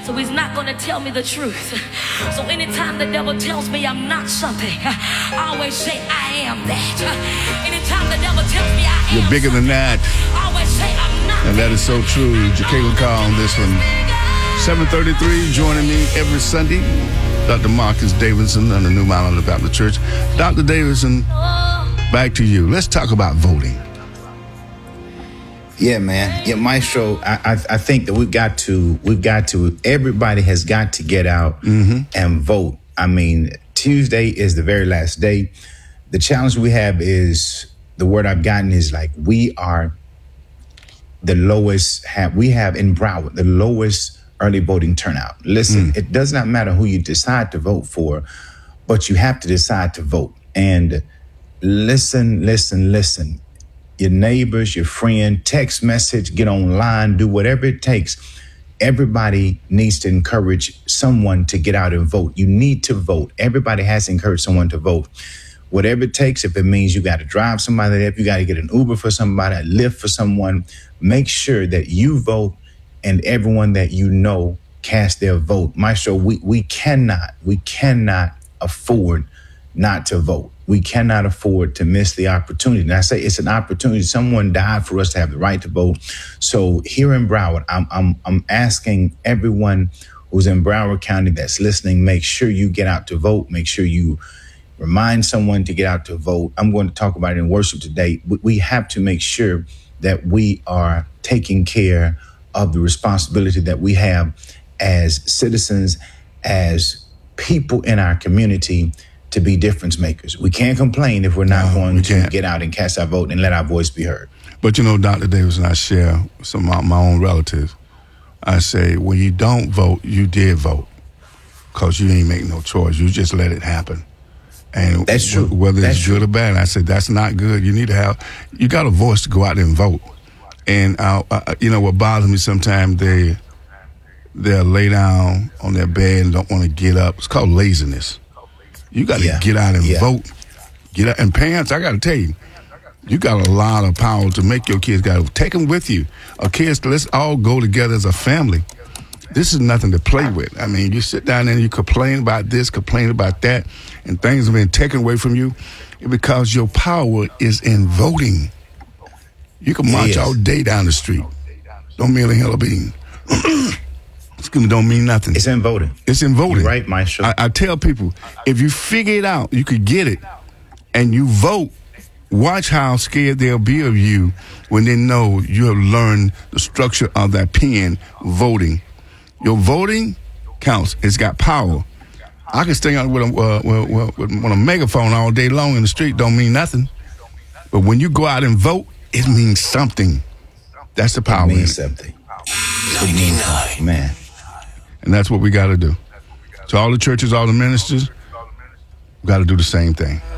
So he's not going to tell me the truth. So anytime the devil tells me I'm not something, I always say I am that. Anytime the devil tells me I am You're bigger than that. I always say I'm not. And that is so true. Jacqueline Carr on this one. 7:33, joining me every Sunday, Dr. Marcus Davidson on the New Mount Olive Baptist Church. Dr. Davidson, back to you. Let's talk about voting. Yeah, man. Yeah, Maestro, I think that we've got to, everybody has got to get out and vote. I mean, Tuesday is the very last day. The challenge we have is, the word I've gotten is like, we are the lowest, we have in Broward, the lowest early voting turnout. Listen, it does not matter who you decide to vote for, but you have to decide to vote. And listen. Your neighbors, your friend, text message, get online, do whatever it takes. Everybody needs to encourage someone to get out and vote. You need to vote. Everybody has to encourage someone to vote. Whatever it takes, if it means you got to drive somebody there, if you got to get an Uber for somebody, a Lyft for someone, make sure that you vote and everyone that you know cast their vote. Maestro, we cannot afford not to vote. We cannot afford to miss the opportunity. And I say it's an opportunity. Someone died for us to have the right to vote. So here in Broward, I'm asking everyone who's in Broward County that's listening, make sure you get out to vote. Make sure you remind someone to get out to vote. I'm going to talk about it in worship today. We have to make sure that we are taking care of the responsibility that we have as citizens, as people in our community, to be difference makers. We can't complain if we're not going to get out and cast our vote and let our voice be heard. But you know, Dr. Davidson, I share some of my own relatives. I say, when you don't vote, you did vote, because you ain't make no choice. You just let it happen. And that's true. Whether it's good or bad, I said, that's not good. You got a voice to go out and vote. And you know what bothers me sometimes, they'll lay down on their bed and don't want to get up. It's called laziness. You got to get out and vote. Get out. And parents, I got to tell you, you got a lot of power to make your kids take them with you. Kids, let's all go together as a family. This is nothing to play with. I mean, you sit down there and you complain about this, complain about that, and things have been taken away from you because your power is in voting. You can march all day down the street. Don't mean a hell of a bean. Excuse me, don't mean nothing. It's in voting. It's in voting. You're right, Maestro. I tell people, if you figure it out, you could get it, and you vote, watch how scared they'll be of you when they know you have learned the structure of that pen, voting. Your voting counts. It's got power. I can stay out with a megaphone all day long in the street, don't mean nothing. But when you go out and vote, it means something. That's the power. It means something. 99. Man. And that's what we got to do. To all the churches, all the ministers, we got to do the same thing.